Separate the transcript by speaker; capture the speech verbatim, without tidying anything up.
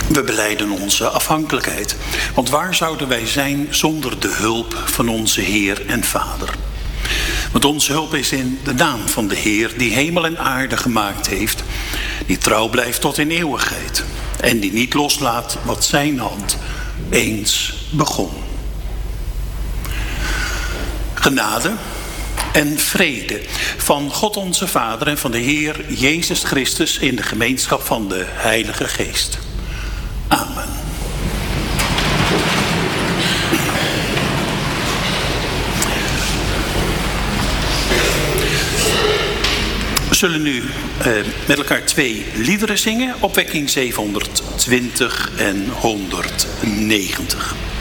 Speaker 1: We belijden onze afhankelijkheid. Want waar zouden wij zijn zonder de hulp van onze Heer en Vader? Want onze hulp is in de naam van de Heer die hemel en aarde gemaakt heeft. Die trouw blijft tot in eeuwigheid. En die niet loslaat wat zijn hand eens begon. Genade en vrede van God onze Vader en van de Heer Jezus Christus in de gemeenschap van de Heilige Geest. Amen. We zullen nu eh, met elkaar twee liederen zingen. Opwekking zevenhonderdtwintig en honderdnegentig.